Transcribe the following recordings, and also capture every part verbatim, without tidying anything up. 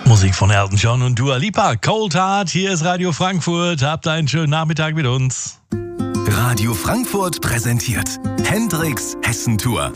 Musik von Elton John und Dua Lipa. Cold Heart, hier ist Radio Frankfurt. Habt einen schönen Nachmittag mit uns. Radio Frankfurt präsentiert Hendrix Hessentour.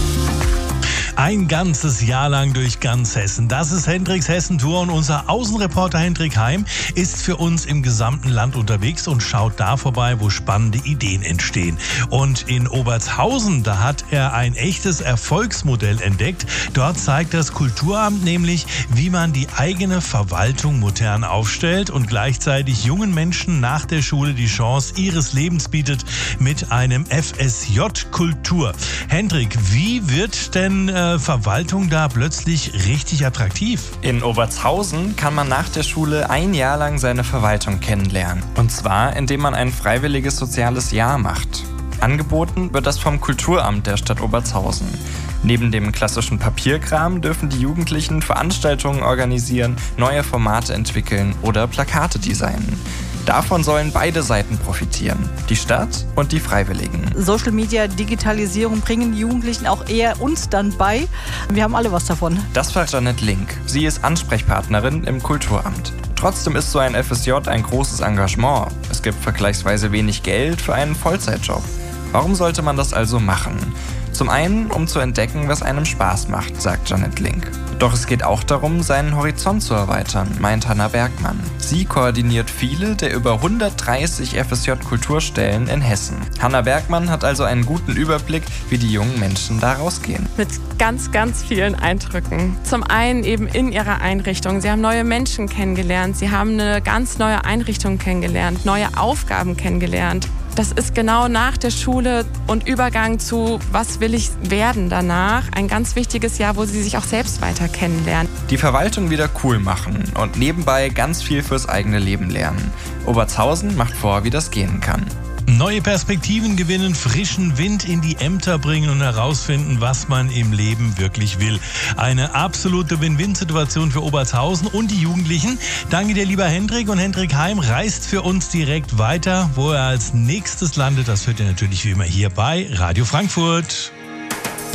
Ein ganzes Jahr lang durch ganz Hessen. Das ist Hendrix Hessentour und unser Außenreporter Hendrik Heim ist für uns im gesamten Land unterwegs und schaut da vorbei, wo spannende Ideen entstehen. Und in Obertshausen, da hat er ein echtes Erfolgsmodell entdeckt. Dort zeigt das Kulturamt nämlich, wie man die eigene Verwaltung modern aufstellt und gleichzeitig jungen Menschen nach der Schule die Chance ihres Lebens bietet mit einem F S J Kultur. Hendrik, wie wird denn äh, Verwaltung da plötzlich richtig attraktiv? In Obertshausen kann man nach der Schule ein Jahr lang seine Verwaltung kennenlernen. Und zwar, indem man ein freiwilliges soziales Jahr macht. Angeboten wird das vom Kulturamt der Stadt Obertshausen. Neben dem klassischen Papierkram dürfen die Jugendlichen Veranstaltungen organisieren, neue Formate entwickeln oder Plakate designen. Davon sollen beide Seiten profitieren, die Stadt und die Freiwilligen. Social Media, Digitalisierung bringen die Jugendlichen auch eher uns dann bei. Wir haben alle was davon. Das war Janet Link. Sie ist Ansprechpartnerin im Kulturamt. Trotzdem ist so ein F S J ein großes Engagement. Es gibt vergleichsweise wenig Geld für einen Vollzeitjob. Warum sollte man das also machen? Zum einen, um zu entdecken, was einem Spaß macht, sagt Janet Link. Doch es geht auch darum, seinen Horizont zu erweitern, meint Hanna Bergmann. Sie koordiniert viele der über hundertdreißig F S J-Kulturstellen in Hessen. Hanna Bergmann hat also einen guten Überblick, wie die jungen Menschen da rausgehen. Mit ganz, ganz vielen Eindrücken. Zum einen eben in ihrer Einrichtung. Sie haben neue Menschen kennengelernt, sie haben eine ganz neue Einrichtung kennengelernt, neue Aufgaben kennengelernt. Das ist genau nach der Schule und Übergang zu, was will ich werden danach, ein ganz wichtiges Jahr, wo sie sich auch selbst weiter kennenlernen. Die Verwaltung wieder cool machen und nebenbei ganz viel fürs eigene Leben lernen. Obertshausen macht vor, wie das gehen kann. Neue Perspektiven gewinnen, frischen Wind in die Ämter bringen und herausfinden, was man im Leben wirklich will. Eine absolute Win-Win-Situation für Obertshausen und die Jugendlichen. Danke dir, lieber Hendrik. Und Hendrik Heim reist für uns direkt weiter. Wo er als nächstes landet, das hört ihr natürlich wie immer hier bei Radio Frankfurt.